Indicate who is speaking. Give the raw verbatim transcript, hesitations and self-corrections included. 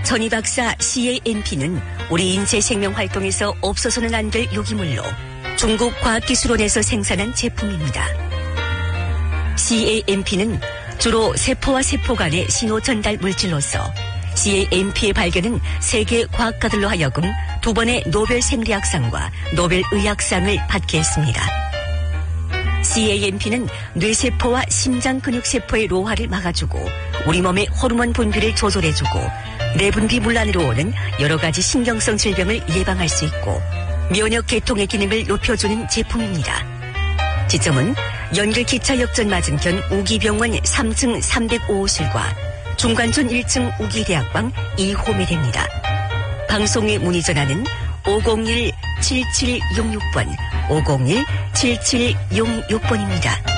Speaker 1: 전희 박사 씨에이엠피는 우리 인체 생명 활동에서 없어서는 안 될 유기물로 중국 과학기술원에서 생산한 제품입니다. 씨에이엠피는 주로 세포와 세포 간의 신호 전달 물질로서 씨에이엠피의 발견은 세계 과학가들로 하여금 두 번의 노벨 생리학상과 노벨 의학상을 받게 했습니다. 씨에이엠피는 뇌세포와 심장 근육세포의 노화를 막아주고 우리 몸의 호르몬 분비를 조절해주고 내분비 문란으로 오는 여러 가지 신경성 질병을 예방할 수 있고 면역 계통의 기능을 높여주는 제품입니다. 지점은 연결기차 역전 맞은편 우기병원 삼 층 삼공오 호실과 중관촌 일 층 우기대학방 이 호매됩니다. 방송에 문의 전화는 오공일 칠칠육육 번, 오공일 칠칠육육 번입니다.